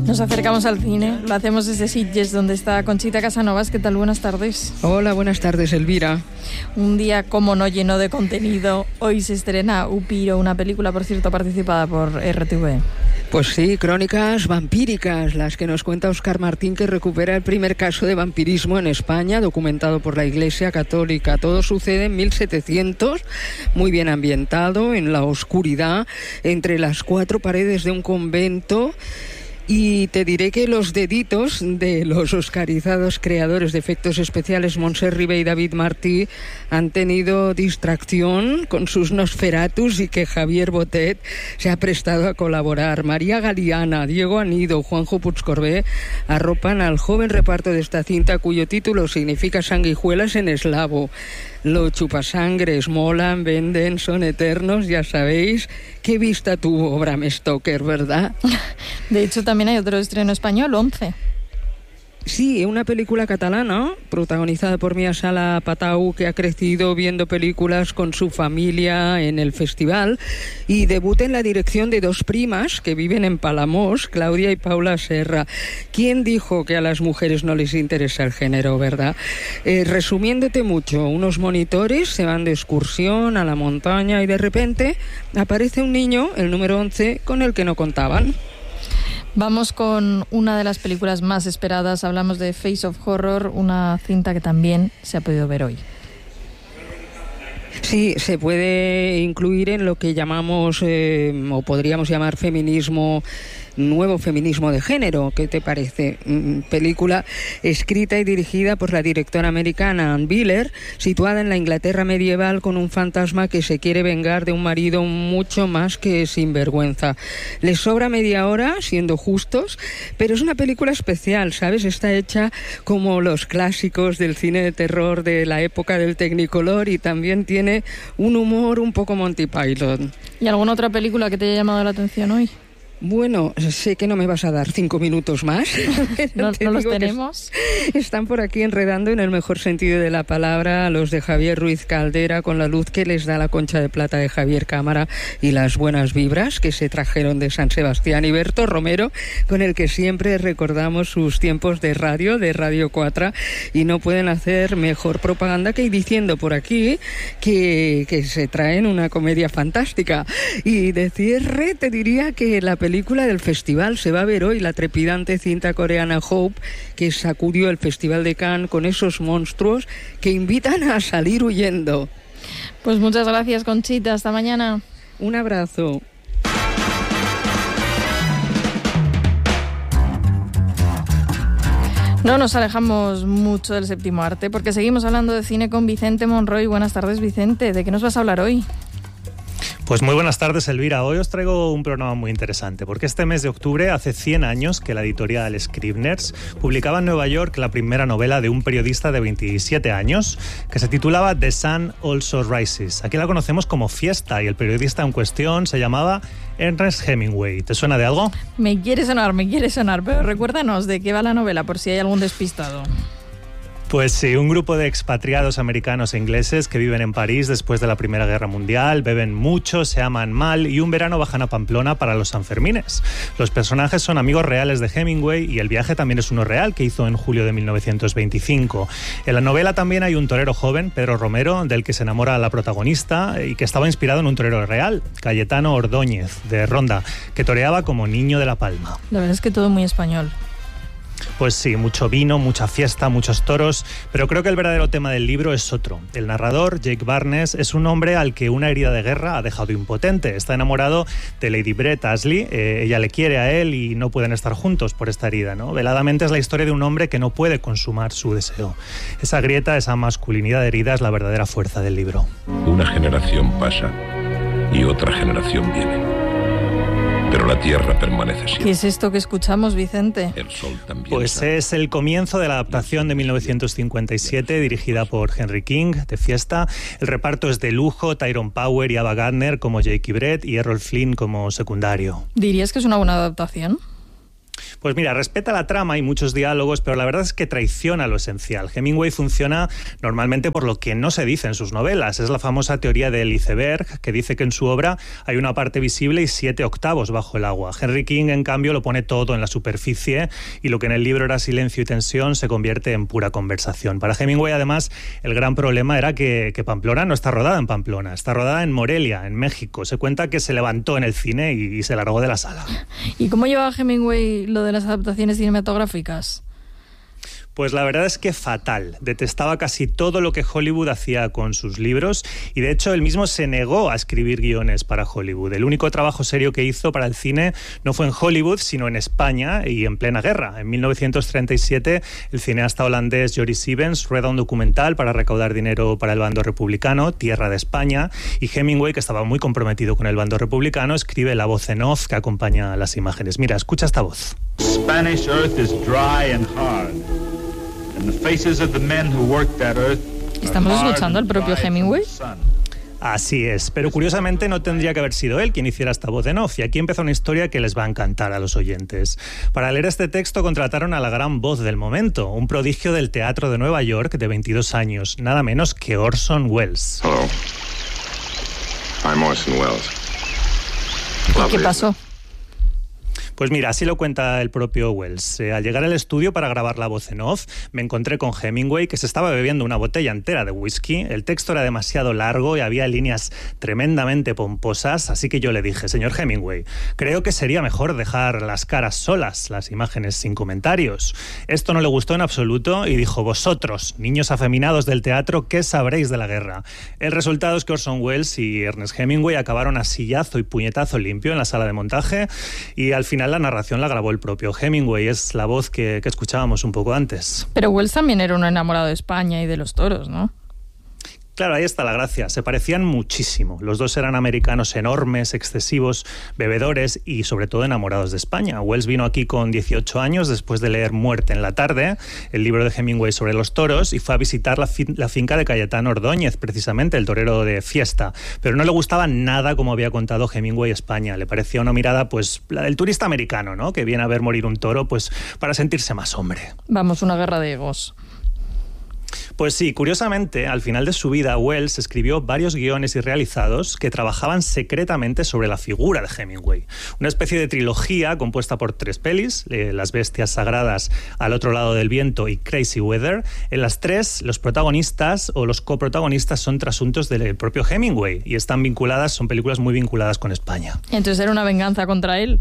Nos acercamos al cine, lo hacemos desde Sitges, donde está Conchita Casanovas. ¿Qué tal? Buenas tardes. Hola, buenas tardes, Elvira. Un día como no lleno de contenido. Hoy se estrena Upiro, una película, por cierto, participada por RTV. Pues sí, crónicas vampíricas, las que nos cuenta Óscar Martín, que recupera el primer caso de vampirismo en España, documentado por la Iglesia Católica. Todo sucede en 1700, muy bien ambientado, en la oscuridad, entre las cuatro paredes de un convento. Y te diré que los deditos de los oscarizados creadores de efectos especiales Montse Ribé y David Martí han tenido distracción con sus Nosferatus y que Javier Botet se ha prestado a colaborar. María Galiana, Diego Anido, Juanjo Puigcorbé arropan al joven reparto de esta cinta, cuyo título significa sanguijuelas en eslavo. Los chupasangres molan, venden, son eternos, ya sabéis. Qué vista tuvo Bram Stoker, ¿verdad? De hecho, también hay otro estreno español, 11. Sí, una película catalana protagonizada por Mia Sala Patau, que ha crecido viendo películas con su familia en el festival, y debuta en la dirección de dos primas que viven en Palamós, Claudia y Paula Serra. ¿Quién dijo que a las mujeres no les interesa el género, verdad? Resumiéndote mucho, unos monitores se van de excursión a la montaña y de repente aparece un niño, el número 11, con el que no contaban. Vamos con una de las películas más esperadas. Hablamos de Face of Horror, una cinta que también se ha podido ver hoy. Sí, se puede incluir en lo que llamamos, o podríamos llamar nuevo feminismo de género. ¿Qué te parece? Película escrita y dirigida por la directora americana Ann Biller, situada en la Inglaterra medieval, con un fantasma que se quiere vengar de un marido mucho más que sinvergüenza. Les sobra media hora, siendo justos, pero es una película especial, ¿sabes? Está hecha como los clásicos del cine de terror de la época del Technicolor, y también tiene un humor un poco Monty Python. ¿Y alguna otra película que te haya llamado la atención hoy? Bueno, sé que no me vas a dar 5 minutos más. No los tenemos. Están por aquí enredando, en el mejor sentido de la palabra, a los de Javier Ruiz Caldera, con la luz que les da la concha de plata de Javier Cámara y las buenas vibras que se trajeron de San Sebastián, y Berto Romero, con el que siempre recordamos sus tiempos de Radio 4, y no pueden hacer mejor propaganda que ir diciendo por aquí que se traen una comedia fantástica. Y de cierre te diría que la película del festival se va a ver hoy, la trepidante cinta coreana Hope, que sacudió el Festival de Cannes con esos monstruos que invitan a salir huyendo. Pues muchas gracias, Conchita. Hasta mañana. Un abrazo. No nos alejamos mucho del séptimo arte, porque seguimos hablando de cine con Vicente Monroy. Buenas tardes, Vicente. ¿De qué nos vas a hablar hoy? Pues muy buenas tardes, Elvira. Hoy os traigo un programa muy interesante, porque este mes de octubre, hace 100 años, que la editorial Scribners publicaba en Nueva York la primera novela de un periodista de 27 años, que se titulaba The Sun Also Rises. Aquí la conocemos como Fiesta, y el periodista en cuestión se llamaba Ernest Hemingway. ¿Te suena de algo? Me quiere sonar, pero recuérdanos de qué va la novela, por si hay algún despistado. Pues sí, un grupo de expatriados americanos e ingleses que viven en París después de la Primera Guerra Mundial, beben mucho, se aman mal y un verano bajan a Pamplona para los Sanfermines. Los personajes son amigos reales de Hemingway y el viaje también es uno real, que hizo en julio de 1925. En la novela también hay un torero joven, Pedro Romero, del que se enamora la protagonista y que estaba inspirado en un torero real, Cayetano Ordóñez, de Ronda, que toreaba como niño de La Palma. La verdad es que todo muy español. Pues sí, mucho vino, mucha fiesta, muchos toros, pero creo que el verdadero tema del libro es otro. El narrador, Jake Barnes, es un hombre al que una herida de guerra ha dejado impotente. Está enamorado de Lady Brett Ashley, ella le quiere a él y no pueden estar juntos por esta herida, ¿no? Veladamente es la historia de un hombre que no puede consumar su deseo. Esa grieta, esa masculinidad herida es la verdadera fuerza del libro. Una generación pasa y otra generación viene. Pero la tierra permanece siempre. ¿Qué es esto que escuchamos, Vicente? El sol también. Pues es el comienzo de la adaptación de 1957 dirigida por Henry King, de Fiesta. El reparto es de lujo: Tyrone Power y Ava Gardner como Jake y Brett y Errol Flynn como secundario. ¿Dirías que es una buena adaptación? Pues mira, respeta la trama y muchos diálogos, pero la verdad es que traiciona lo esencial. Hemingway funciona normalmente por lo que no se dice en sus novelas. Es la famosa teoría del iceberg, que dice que en su obra hay una parte visible y 7 octavos bajo el agua. Henry King, en cambio, lo pone todo en la superficie y lo que en el libro era silencio y tensión se convierte en pura conversación. Para Hemingway, además, el gran problema era que Pamplona no está rodada en Pamplona, está rodada en Morelia, en México. Se cuenta que se levantó en el cine y se largó de la sala. ¿Y cómo lleva Hemingway lo de las adaptaciones cinematográficas? Pues la verdad es que fatal. Detestaba casi todo lo que Hollywood hacía con sus libros y de hecho él mismo se negó a escribir guiones para Hollywood. El único trabajo serio que hizo para el cine no fue en Hollywood, sino en España y en plena guerra. En 1937 el cineasta holandés Joris Ivens rueda un documental para recaudar dinero para el bando republicano, Tierra de España, y Hemingway, que estaba muy comprometido con el bando republicano, escribe la voz en off que acompaña las imágenes. Mira, escucha esta voz. Spanish earth is dry and hard. And the faces of the men who worked that earth. ¿Estamos escuchando al propio Hemingway? Así es, pero curiosamente no tendría que haber sido él quien hiciera esta voz en off, y aquí empieza una historia que les va a encantar a los oyentes. Para leer este texto contrataron a la gran voz del momento, un prodigio del teatro de Nueva York de 22 años, nada menos que Orson Welles. Hello. I'm Orson Welles. ¿Qué pasó? Pues mira, así lo cuenta el propio Welles. Al llegar al estudio para grabar la voz en off, me encontré con Hemingway, que se estaba bebiendo una botella entera de whisky. El texto era demasiado largo y había líneas tremendamente pomposas, así que yo le dije: señor Hemingway, creo que sería mejor dejar las caras solas, las imágenes sin comentarios. Esto no le gustó en absoluto y dijo: vosotros, niños afeminados del teatro, ¿qué sabréis de la guerra? El resultado es que Orson Welles y Ernest Hemingway acabaron a sillazo y puñetazo limpio en la sala de montaje y al final la narración la grabó el propio Hemingway, es la voz que escuchábamos un poco antes. Pero Welles también era un enamorado de España y de los toros, ¿no? Claro, ahí está la gracia. Se parecían muchísimo. Los dos eran americanos enormes, excesivos, bebedores y sobre todo enamorados de España. Welles vino aquí con 18 años después de leer Muerte en la tarde, el libro de Hemingway sobre los toros, y fue a visitar la finca de Cayetano Ordóñez, precisamente el torero de Fiesta. Pero no le gustaba nada como había contado Hemingway España. Le parecía una mirada, pues, la del turista americano, ¿no? Que viene a ver morir un toro, pues, para sentirse más hombre. Vamos, una guerra de egos. Pues sí, curiosamente, al final de su vida, Welles escribió varios guiones irrealizados que trabajaban secretamente sobre la figura de Hemingway. Una especie de trilogía compuesta por 3 pelis, Las bestias sagradas, Al otro lado del viento y Crazy Weather. En las 3, los protagonistas o los coprotagonistas son trasuntos del propio Hemingway y están vinculadas, son películas muy vinculadas con España. Entonces era una venganza contra él.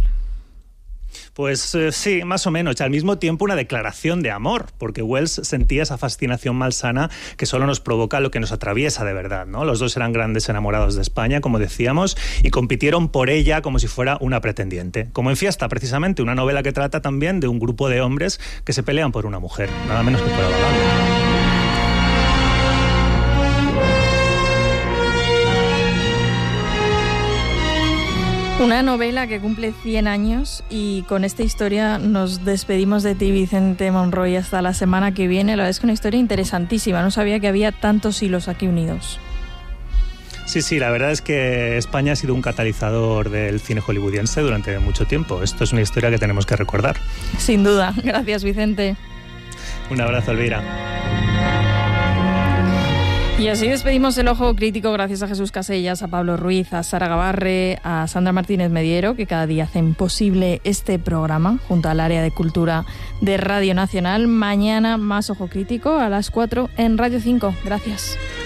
Pues sí, más o menos. Al mismo tiempo una declaración de amor, porque Welles sentía esa fascinación malsana que solo nos provoca lo que nos atraviesa de verdad, ¿no? Los dos eran grandes enamorados de España, como decíamos, y compitieron por ella como si fuera una pretendiente. Como en Fiesta, precisamente, una novela que trata también de un grupo de hombres que se pelean por una mujer, nada menos que por la balada. Una novela que cumple 100 años y con esta historia nos despedimos de ti, Vicente Monroy, hasta la semana que viene. La verdad es que una historia interesantísima, no sabía que había tantos hilos aquí unidos. Sí, la verdad es que España ha sido un catalizador del cine hollywoodiense durante mucho tiempo. Esto es una historia que tenemos que recordar. Sin duda. Gracias, Vicente. Un abrazo, Elvira. Y así despedimos el Ojo Crítico gracias a Jesús Casellas, a Pablo Ruiz, a Sara Gabarre, a Sandra Martínez Mediero, que cada día hacen posible este programa junto al área de cultura de Radio Nacional. Mañana más Ojo Crítico a las 4 en Radio 5. Gracias.